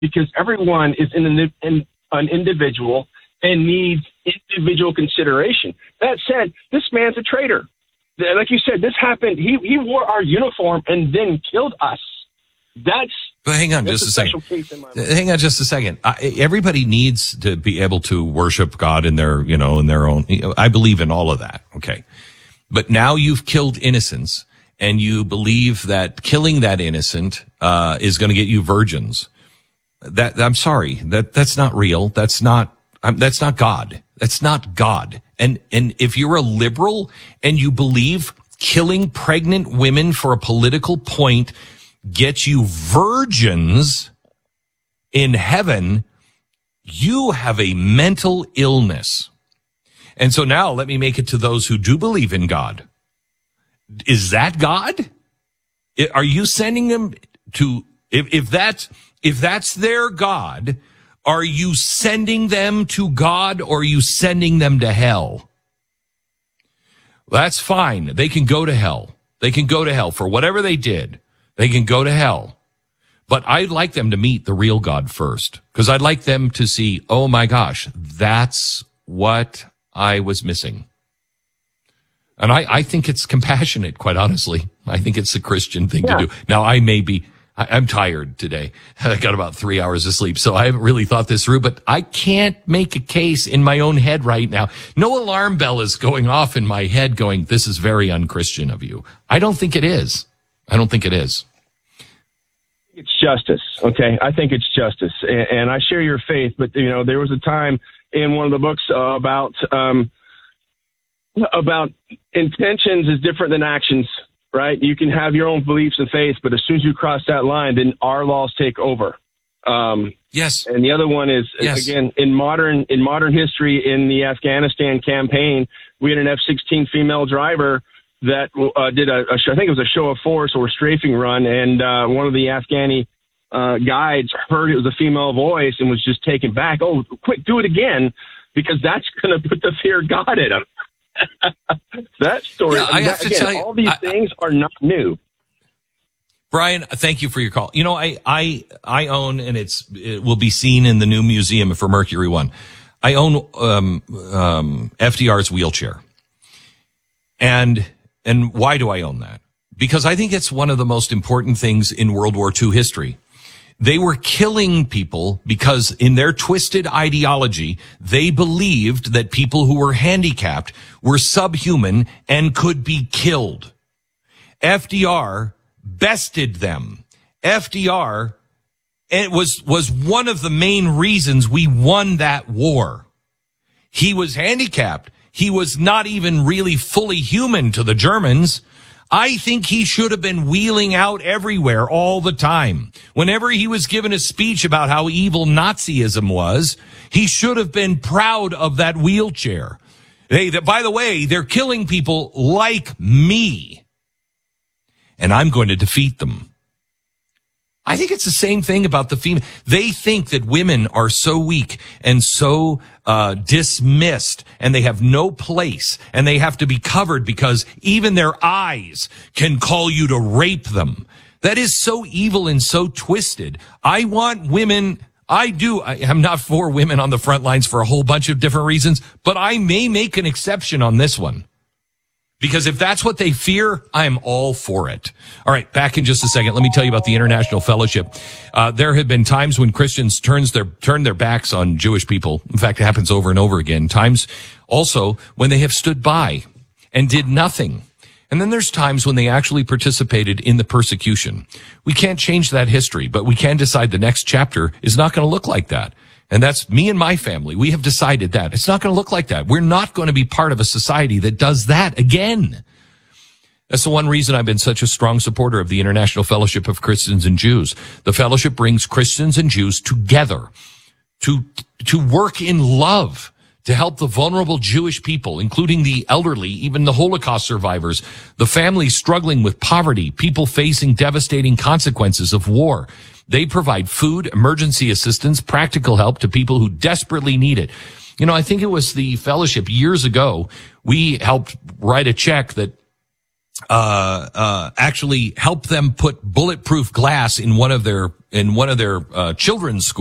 because everyone is an individual and needs individual consideration. That said, this man's a traitor. Like you said, this happened. He wore our uniform and then killed us. But hang on just a second. Hang on just a second. Everybody needs to be able to worship God in their own. I believe in all of that. Okay. But now you've killed innocents, and you believe that killing that innocent, is going to get you virgins. I'm sorry. That's not real. That's not God. That's not God. And if you're a liberal and you believe killing pregnant women for a political point gets you virgins in heaven, you have a mental illness. And so now let me make it to those who do believe in God. Is that God? Are you sending them to, if that's their God, are you sending them to God, or are you sending them to hell? That's fine. They can go to hell. They can go to hell for whatever they did. They can go to hell. But I'd like them to meet the real God first, because I'd like them to see, oh my gosh, that's what I was missing. And I think it's compassionate, quite honestly. I think it's the Christian thing to do. Now, I'm tired today. I got about 3 hours of sleep, so I haven't really thought this through, but I can't make a case in my own head right now. No alarm bell is going off in my head going, this is very unchristian of you. I don't think it is. It's justice, okay? I think it's justice, and I share your faith, but, there was a time in one of the books about intentions is different than actions. Right? You can have your own beliefs and faith, but as soon as you cross that line, then our laws take over. Yes. And the other one is, again, in modern history, in the Afghanistan campaign, we had an F-16 female driver that did I think it was a show of force or strafing run, and one of the Afghani guides heard it was a female voice and was just taken back. Oh, quick, do it again, because that's going to put the fear of God in them. That story. Yeah, I have to tell you, all these things are not new. Brian, thank you for your call. I own, and it will be seen in the new museum for Mercury One. I own FDR's wheelchair, and why do I own that? Because I think it's one of the most important things in World War II history. They were killing people because in their twisted ideology, they believed that people who were handicapped were subhuman and could be killed. FDR bested them. FDR, it was one of the main reasons we won that war. He was handicapped. He was not even really fully human to the Germans. I think he should have been wheeling out everywhere all the time. Whenever he was given a speech about how evil Nazism was, he should have been proud of that wheelchair. By the way, they're killing people like me, and I'm going to defeat them. I think it's the same thing about the female. They think that women are so weak and so dismissed, and they have no place, and they have to be covered because even their eyes can call you to rape them. That is so evil and so twisted. I want women. I'm not for women on the front lines for a whole bunch of different reasons, but I may make an exception on this one. Because if that's what they fear, I'm all for it. All right, back in just a second. Let me tell you about the International Fellowship. There have been times when Christians turn their backs on Jewish people. In fact, it happens over and over again. Times also when they have stood by and did nothing. And then there's times when they actually participated in the persecution. We can't change that history, but we can decide the next chapter is not going to look like that. And that's me and my family. We have decided that. It's not going to look like that. We're not going to be part of a society that does that again. That's the one reason I've been such a strong supporter of the International Fellowship of Christians and Jews. The fellowship brings Christians and Jews together to work in love, to help the vulnerable Jewish people, including the elderly, even the Holocaust survivors, the families struggling with poverty, people facing devastating consequences of war. They provide food, emergency assistance, practical help to people who desperately need it. I think it was the fellowship years ago, we helped write a check that actually help them put bulletproof glass in one of their children's schools.